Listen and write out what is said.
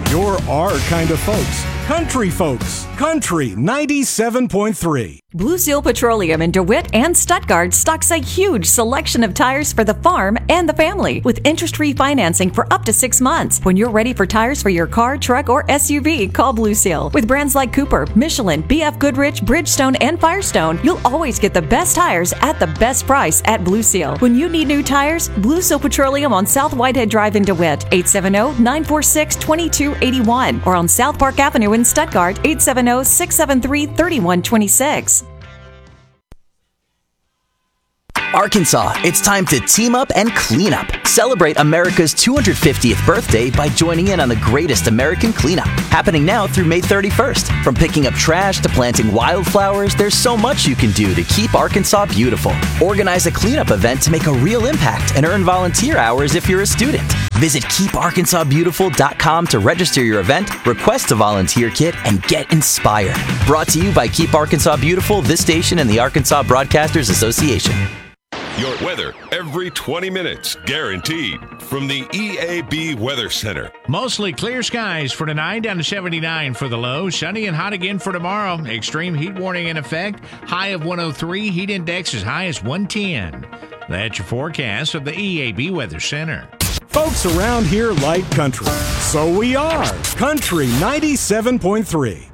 You're our kind of folks. Country folks. Country 97.3. Blue Seal Petroleum in DeWitt and Stuttgart stocks a huge selection of tires for the farm and the family with interest-free financing for up to 6 months. When you're ready for tires for your car, truck, or SUV, call Blue Seal. With brands like Cooper, Michelin, BF Goodrich, Bridgestone, and Firestone, you'll always get the best tires at the best price at Blue Seal. When you need new tires, Blue Seal Petroleum on South Whitehead Drive in DeWitt, 870-946-2281, or on South Park Avenue in Stuttgart, 870-673-3126. Arkansas, it's time to team up and clean up. Celebrate America's 250th birthday by joining in on the greatest American cleanup. Happening now through May 31st. From picking up trash to planting wildflowers, there's so much you can do to keep Arkansas beautiful. Organize a cleanup event to make a real impact and earn volunteer hours if you're a student. Visit keeparkansasbeautiful.com to register your event, request a volunteer kit, and get inspired. Brought to you by Keep Arkansas Beautiful, this station, and the Arkansas Broadcasters Association. Your weather every 20 minutes, guaranteed, from the EAB Weather Center. Mostly clear skies for tonight, down to 79 for the low. Sunny and hot again for tomorrow. Extreme heat warning in effect. High of 103, heat index as high as 110. That's your forecast of the EAB Weather Center. Folks around here like country. So we are Country 97.3.